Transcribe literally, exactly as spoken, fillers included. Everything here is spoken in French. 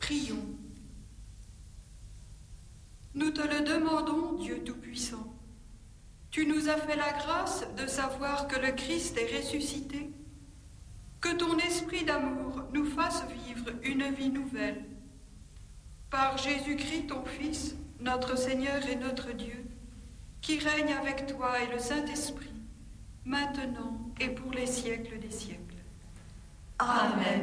Prions. Nous te le demandons, Dieu Tout-Puissant. Tu nous as fait la grâce de savoir que le Christ est ressuscité. Que ton esprit d'amour nous fasse vivre une vie nouvelle. Par Jésus-Christ, ton Fils, notre Seigneur et notre Dieu, qui règne avec toi et le Saint-Esprit, maintenant et pour les siècles des siècles. Amen.